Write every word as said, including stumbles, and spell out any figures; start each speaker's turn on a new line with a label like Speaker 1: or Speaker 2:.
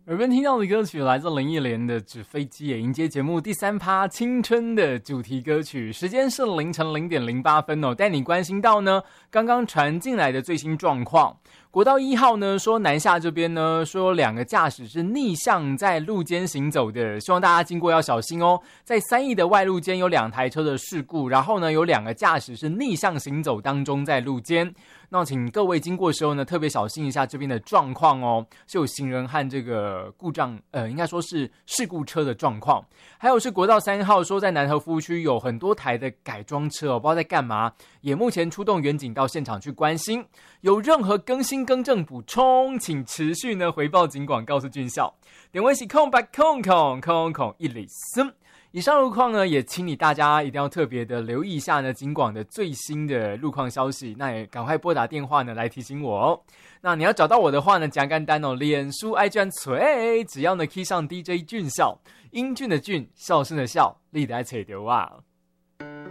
Speaker 1: 耳边听到的歌曲来自林忆莲的《纸飞机》，也迎接节目第三趴青春的主题歌曲。时间是凌晨零点零八分哦，带你关心到呢刚刚传进来的最新状况。国道一号呢说南下这边呢说两个驾驶是逆向在路肩行走的，希望大家经过要小心哦。在三义的外路肩有两台车的事故，然后呢有两个驾驶是逆向行走当中在路肩。那请各位经过的时候呢，特别小心一下这边的状况哦，是有行人和这个故障，呃，应该说是事故车的状况。还有是国道三号说在南和服务区有很多台的改装车哦，不知道在干嘛，也目前出动远警到现场去关心。有任何更新更正补充，请持续呢回报警广告诉军校。点位是空白空空空空一里森。以上路况呢，也请你大家一定要特别的留意一下呢，警广的最新的路况消息。那也赶快拨打电话呢来提醒我哦。那你要找到我的话呢，讲简单哦，脸书爱转锤，只要呢 key 上 D J 俊笑，英俊的俊，笑声的笑，你就要找到我。